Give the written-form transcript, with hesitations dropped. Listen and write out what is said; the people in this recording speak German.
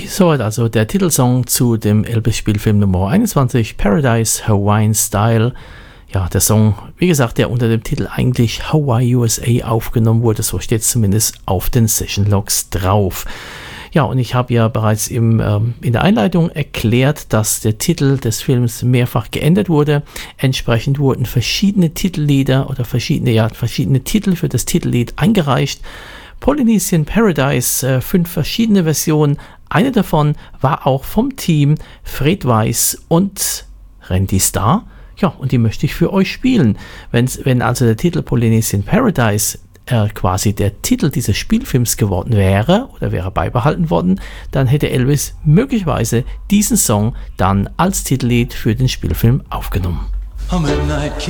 Soweit also der Titelsong zu dem Elvis-Spielfilm Nummer 21, Paradise Hawaiian Style. Ja, der Song, wie gesagt, der unter dem Titel eigentlich Hawaii USA aufgenommen wurde, so steht es zumindest auf den Session Logs drauf. Ja, und ich habe ja bereits in der Einleitung erklärt, dass der Titel des Films mehrfach geändert wurde. Entsprechend wurden verschiedene Titellieder oder verschiedene Titel für das Titellied eingereicht. Polynesian Paradise, 5 verschiedene Versionen. Eine davon war auch vom Team Fred Weiss und Randy Starr. Ja, und die möchte ich für euch spielen. Wenn also der Titel Polynesian Paradise quasi der Titel dieses Spielfilms geworden wäre oder wäre beibehalten worden, dann hätte Elvis möglicherweise diesen Song dann als Titellied für den Spielfilm aufgenommen. A midnight